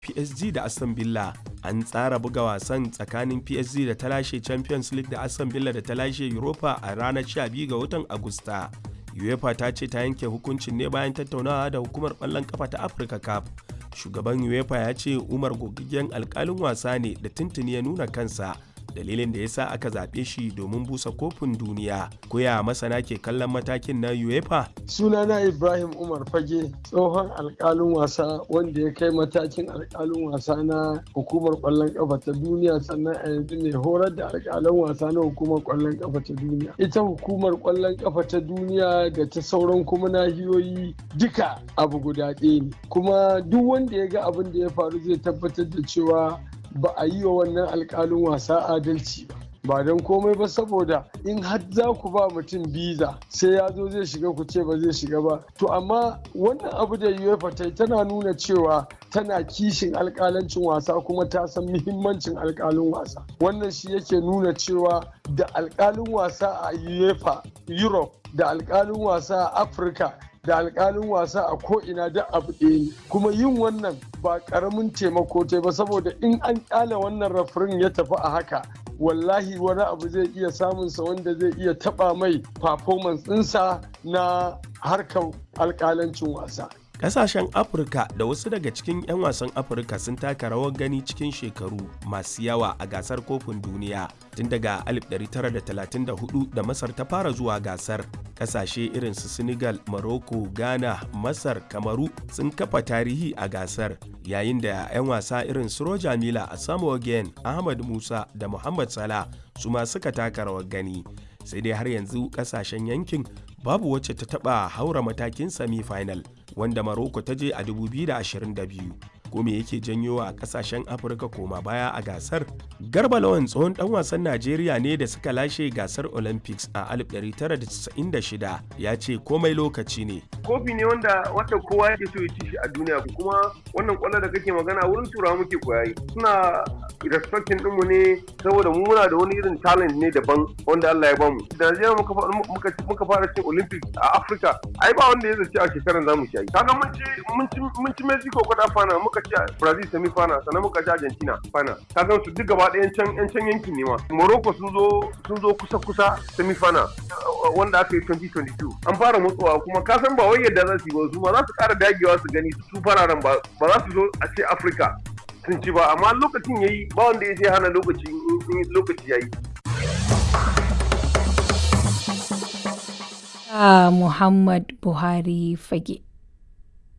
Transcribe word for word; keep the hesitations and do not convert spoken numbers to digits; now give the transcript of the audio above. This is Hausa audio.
P S G da Aston Villa. An tsara buga wasan tsakanin P S G da ta lashe Champions League da Aston Villa da ta lashe Europa a ranar sha biyu ga watan Agusta. UEFA ta ce ta yanke hukuncin ne bayan tattaunawa da hukumar ƙwallon ƙafa ta Africa C A F. Shugaban UEFA ya ce Umar gogaggen alƙalin wasa ne da tuntuni ya nuna kansa, dalilin da ya sa aka zaɓe shi domin busa kofin duniya. Koya masana ke kallon matakin na UEFA? Sunana Ibrahim Umar Fage, tsohon alƙalin wasa wanda ya kai matakin alƙalin wasa na hukumar ƙwallon ƙafa ta duniya, sannan a yanzu ne horar da alƙalan wasa na hukumar ƙwallon ƙafa ta duniya. Ita hukumar ƙwallon ƙafa ta duniya da ta sauran kuma nahiyoyi duka abu guda ɗaya ne. Kuma duk wanda ya ga abin da ya faru zai tabbatar da cewa ba a yi wa wannan alƙalin wasa adalci ba. Ba don komai ba, saboda in har za ku ba mutum biza sai ya zo zai shiga ku ce ba zai shiga ba. To amma wannan abu da UEFA ta yi tana nuna cewa tana kishin alƙalancin wasa kuma ta san muhimmancin alƙalin wasa. Wannan shi yake nuna cewa da alƙalin wasa a UEFA Europe da alƙalin wasa a Afirka da alƙalin wasa a ko'ina da abu ɗaya ne. Kuma yin wannan ba ƙaramin taimako ta ba, saboda in an ƙyale wannan rafirin ya tafi a haka, wallahi wani abu zai iya samunsa wanda zai iya taɓa mai performance ɗinsa na harkar alƙalancin wasa. Ƙasashen Afirka da wasu daga cikin 'yan wasan Afirka sun taka rawar gani cikin shekaru masu yawa a gasar kofin duniya tun daga alif ɗari tara da talatin da hudu da Masar ta fara zuwa gasar. Ƙasashe irin su Senegal, Morocco, Ghana, Masar, Kamaru sun kafa tarihi a gasar, yayin da 'yan wasa irin su Roger Milla, Asamoah Gyan, Ahmad Musa da Mohamed Salah su ma suka taka rawar gani. Sai dai har yanzu ƙasashen yankin babu wacce ta taɓa haura matakin semi-final, wanda Morocco ta je a dubu biyu da ashirin da biyu. Ko me yake janyo a kasashen Afirka koma baya a gasar? Garba Lawan tsohon dan wasan Najeriya ne da suka lashe gasar Olympics a alif ɗari tara da casa'in da shida, ya ce komai lokaci ne. Kofi ne wanda wanda kowa yake so ya ci shi a duniya, kuma wannan kwallo da kake magana wurin turawa muke koyayi. Suna respecting ɗinmu ne saboda mu muna da wani irin talent ne daban wanda Allah ya bamu. Da Najeriya muka muka muka fara cin Olympics a Afirka, ai ba wanda ya zace a shekaran zamu ci. Kaga mun ci mun ci mun ci Mexico kwata fana, muka ci Brazil semi final, sannan muka ci Argentina final. Kaga su duk gaba ɗayan can yan can yankin ne ma. Morocco sun zo sun zo kusa kusa semi final wanda aka yi twenty twenty-two. An fara motsawa, kuma ka san ba wai yadda za su yi ba, su ma za su ƙara dagewa su gani su fararen ba ba za su zo a ce Afirka sun ci ba, amma lokacin yayi ba wanda ya je hana lokaci lokaci yayi. Ah, Muhammad Buhari Fage.